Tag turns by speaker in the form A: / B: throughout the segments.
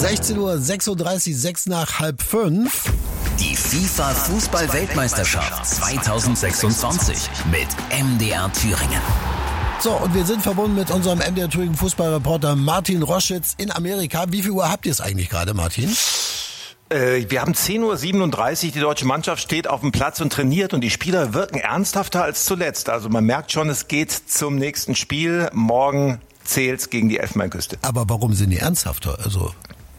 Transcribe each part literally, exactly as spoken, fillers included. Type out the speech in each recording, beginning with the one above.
A: sechzehn Uhr sechsunddreißig, sechs nach halb fünf.
B: Die FIFA-Fußball-Weltmeisterschaft zweitausendsechsundzwanzig mit M D R Thüringen.
A: So, und wir sind verbunden mit unserem M D R Thüringen Fußballreporter Martin Roschitz in Amerika. Wie viel Uhr habt ihr es eigentlich gerade, Martin?
C: Äh, wir haben zehn Uhr siebenunddreißig, die deutsche Mannschaft steht auf dem Platz und trainiert und die Spieler wirken ernsthafter als zuletzt. Also man merkt schon, es geht zum nächsten Spiel. Morgen zählt's gegen die Elfenbeinküste.
A: Aber warum sind die ernsthafter? Also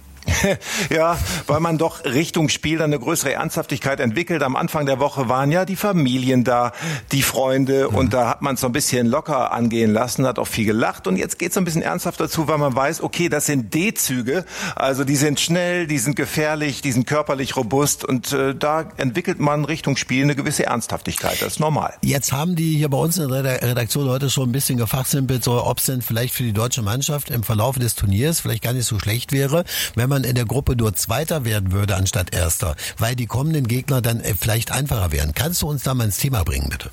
C: ja, weil man doch Richtung Spiel eine größere Ernsthaftigkeit entwickelt. Am Anfang der Woche waren ja die Familien da, die Freunde, mhm. und da hat man es so ein bisschen locker angehen lassen, hat auch viel gelacht und jetzt geht es so ein bisschen ernsthafter zu, weil man weiß, okay, das sind D-Züge, also die sind schnell, die sind gefährlich, die sind körperlich robust und äh, da entwickelt man Richtung Spiel eine gewisse Ernsthaftigkeit, das ist normal.
A: Jetzt haben die hier bei uns in der Redaktion heute schon ein bisschen gefachsimpelt, so ob es denn vielleicht für die deutsche Mannschaft im Verlauf des Turniers vielleicht gar nicht so schlecht wäre, wenn man in der Gruppe nur Zweiter werden würde anstatt Erster, weil die kommenden Gegner dann vielleicht einfacher wären. Kannst du uns da mal ins Thema bringen, bitte?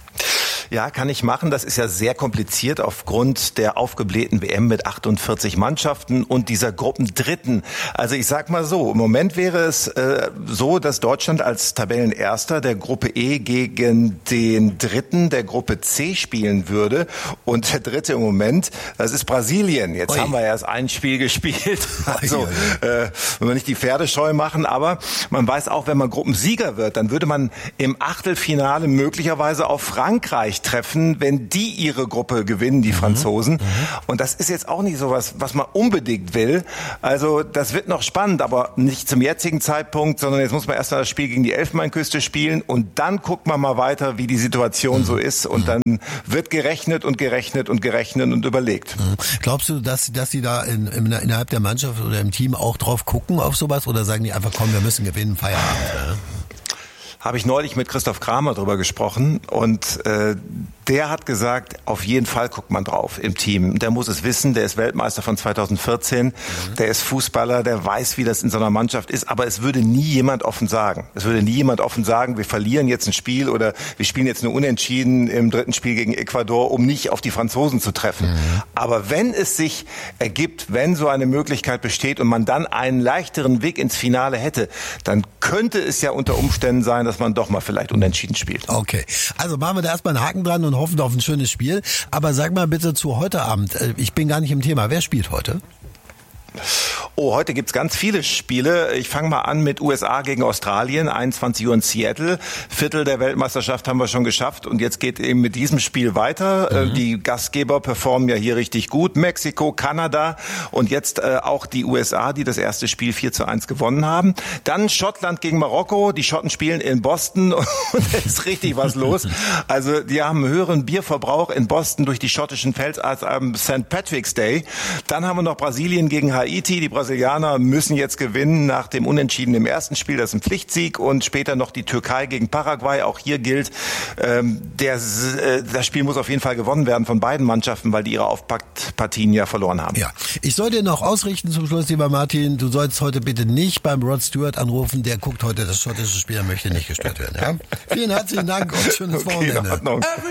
C: Ja, kann ich machen. Das ist ja sehr kompliziert aufgrund der aufgeblähten W M mit achtundvierzig Mannschaften und dieser Gruppendritten. Also ich sag mal so, im Moment wäre es äh, so, dass Deutschland als Tabellenerster der Gruppe E gegen den Dritten der Gruppe C spielen würde. Und der Dritte im Moment, das ist Brasilien. Jetzt Ui. haben wir erst ein Spiel gespielt. Also äh, wenn wir nicht die Pferde scheu machen, aber man weiß auch, wenn man Gruppensieger wird, dann würde man im Achtelfinale möglicherweise auf Frankreich treffen, wenn die ihre Gruppe gewinnen, die Franzosen. Mhm. Und das ist jetzt auch nicht so was, was man unbedingt will. Also das wird noch spannend, aber nicht zum jetzigen Zeitpunkt, sondern jetzt muss man erst mal das Spiel gegen die Elfenbeinküste spielen und dann guckt man mal weiter, wie die Situation mhm. so ist und dann wird gerechnet und gerechnet und gerechnet und überlegt.
A: Mhm. Glaubst du, dass, dass die da in, in, innerhalb der Mannschaft oder im Team auch drauf gucken auf sowas oder sagen die einfach, komm, wir müssen gewinnen, Feierabend? Ja?
C: Habe ich neulich mit Christoph Kramer drüber gesprochen und äh, der hat gesagt, auf jeden Fall guckt man drauf im Team. Der muss es wissen, der ist Weltmeister von zweitausendvierzehn, mhm. der ist Fußballer, der weiß, wie das in so einer Mannschaft ist, aber es würde nie jemand offen sagen. Es würde nie jemand offen sagen, wir verlieren jetzt ein Spiel oder wir spielen jetzt eine Unentschieden im dritten Spiel gegen Ecuador, um nicht auf die Franzosen zu treffen. Mhm. Aber wenn es sich ergibt, wenn so eine Möglichkeit besteht und man dann einen leichteren Weg ins Finale hätte, dann könnte es ja unter Umständen sein, dass man doch mal vielleicht unentschieden spielt.
A: Okay, also machen wir da erstmal einen Haken dran und hoffen auf ein schönes Spiel. Aber sag mal bitte zu heute Abend, ich bin gar nicht im Thema, wer spielt heute?
C: Oh, heute gibt's ganz viele Spiele. Ich fange mal an mit U S A gegen Australien, einundzwanzig Uhr in Seattle. Viertel der Weltmeisterschaft haben wir schon geschafft und jetzt geht eben mit diesem Spiel weiter. Mhm. Die Gastgeber performen ja hier richtig gut. Mexiko, Kanada und jetzt äh, auch die U S A, die das erste Spiel vier zu eins gewonnen haben. Dann Schottland gegen Marokko. Die Schotten spielen in Boston und da ist richtig was los. Also die haben einen höheren Bierverbrauch in Boston durch die schottischen Fels als am Sankt Patrick's Day. Dann haben wir noch Brasilien gegen Haiti. Die Brasilianer müssen jetzt gewinnen nach dem Unentschieden im ersten Spiel. Das ist ein Pflichtsieg. Und später noch die Türkei gegen Paraguay. Auch hier gilt, ähm, der, äh, das Spiel muss auf jeden Fall gewonnen werden von beiden Mannschaften, weil die ihre Auftaktpartien ja verloren haben.
A: Ja, ich soll dir noch ausrichten zum Schluss, lieber Martin. Du sollst heute bitte nicht beim Rod Stewart anrufen. Der guckt heute das schottische Spiel, er möchte nicht gestört werden. Ja? Vielen herzlichen Dank und schönes
C: okay,
A: Wochenende.